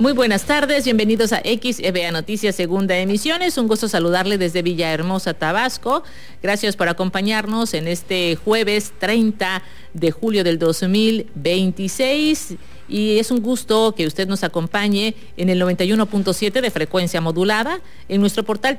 Muy buenas tardes, bienvenidos a XEBA Noticias Segunda Emisión. Es un gusto saludarle desde Villahermosa, Tabasco. Gracias por acompañarnos en este jueves 30 de julio del 2026. Y es un gusto que usted nos acompañe en el 91.7 de frecuencia modulada, en nuestro portal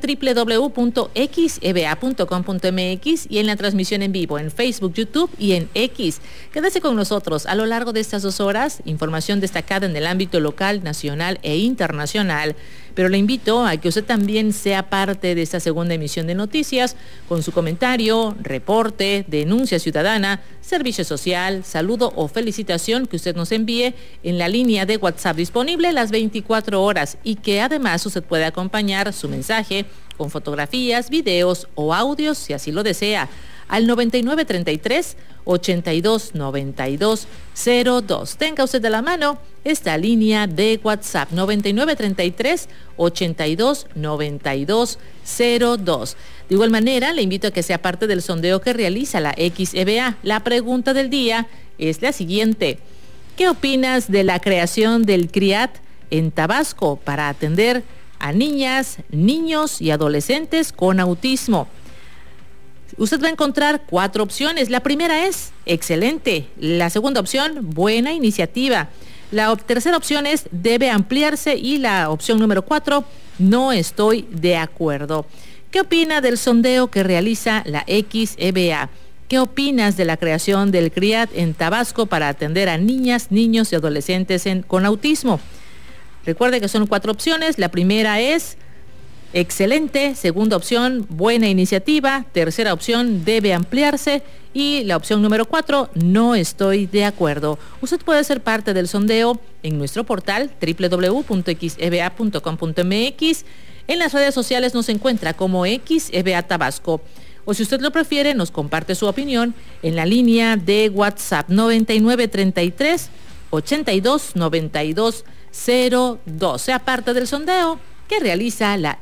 www.xeba.com.mx y en la transmisión en vivo en Facebook, YouTube y en X. Quédese con nosotros a lo largo de estas 2 horas, información destacada en el ámbito local, nacional e internacional. Pero le invito a que usted también sea parte de esta segunda emisión de noticias con su comentario, reporte, denuncia ciudadana, servicio social, saludo o felicitación que usted nos envíe en la línea de WhatsApp disponible las 24 horas y que además usted puede acompañar su mensaje con fotografías, videos o audios si así lo desea al 9933-829202. Tenga usted de la mano esta línea de WhatsApp 9933-829202. De igual manera, le invito a que sea parte del sondeo que realiza la XEBA. La pregunta del día es la siguiente: ¿qué opinas de la creación del CRIAT en Tabasco para atender a niñas, niños y adolescentes con autismo? Usted va a encontrar 4 opciones. La primera es excelente. La segunda opción, buena iniciativa. La tercera opción es debe ampliarse y la opción número 4, no estoy de acuerdo. ¿Qué opina del sondeo que realiza la XEBA? ¿Qué opinas de la creación del CRIAT en Tabasco para atender a niñas, niños y adolescentes con autismo? Recuerde que son 4 opciones. La primera es excelente, segunda opción, buena iniciativa, tercera opción, debe ampliarse y la opción número 4, no estoy de acuerdo. Usted puede ser parte del sondeo en nuestro portal www.xeba.com.mx. En las redes sociales nos encuentra como XEBA Tabasco. O si usted lo prefiere, nos comparte su opinión en la línea de WhatsApp 9933-829202. Sea parte del sondeo que realiza la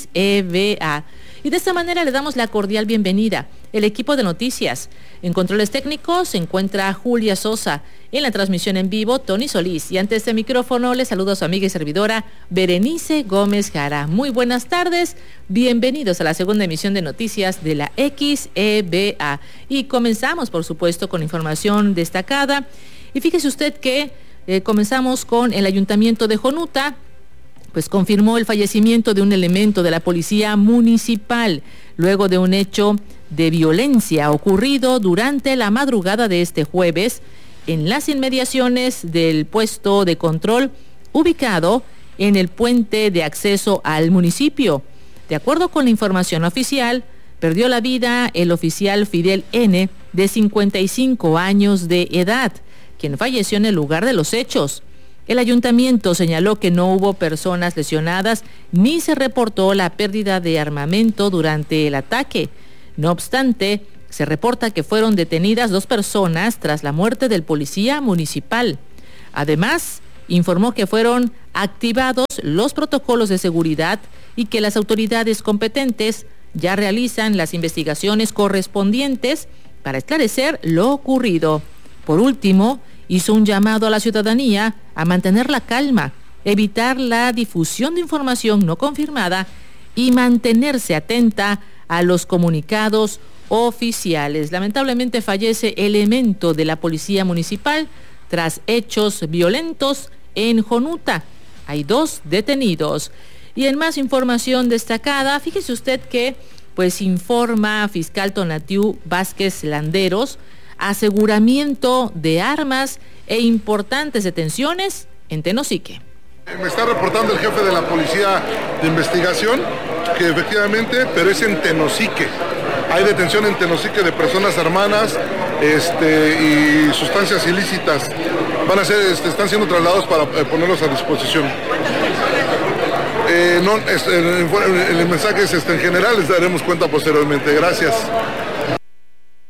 XEBA. Y de esta manera le damos la cordial bienvenida. El equipo de noticias. En controles técnicos se encuentra Julia Sosa. En la transmisión en vivo, Tony Solís. Y ante este micrófono le saludo a su amiga y servidora, Berenice Gómez Jara. Muy buenas tardes. Bienvenidos a la segunda emisión de noticias de la XEBA. Y comenzamos, por supuesto, con información destacada. Y fíjese usted que comenzamos con el Ayuntamiento de Jonuta. Pues confirmó el fallecimiento de un elemento de la Policía Municipal luego de un hecho de violencia ocurrido durante la madrugada de este jueves en las inmediaciones del puesto de control ubicado en el puente de acceso al municipio. De acuerdo con la información oficial, perdió la vida el oficial Fidel N., de 55 años de edad, quien falleció en el lugar de los hechos. El ayuntamiento señaló que no hubo personas lesionadas ni se reportó la pérdida de armamento durante el ataque. No obstante, se reporta que fueron detenidas 2 personas tras la muerte del policía municipal. Además, informó que fueron activados los protocolos de seguridad y que las autoridades competentes ya realizan las investigaciones correspondientes para esclarecer lo ocurrido. Por último, hizo un llamado a la ciudadanía a mantener la calma, evitar la difusión de información no confirmada y mantenerse atenta a los comunicados oficiales. Lamentablemente fallece elemento de la Policía Municipal tras hechos violentos en Jonuta. Hay 2 detenidos. Y en más información destacada, fíjese usted que informa fiscal Tonatiu Vázquez Landeros, aseguramiento de armas e importantes detenciones en Tenosique. Me está reportando el jefe de la Policía de Investigación que efectivamente, pero es en Tenosique. Hay detención en Tenosique de personas armadas y sustancias ilícitas. Están siendo trasladados para ponerlos a disposición. El mensaje es en general, les daremos cuenta posteriormente. Gracias.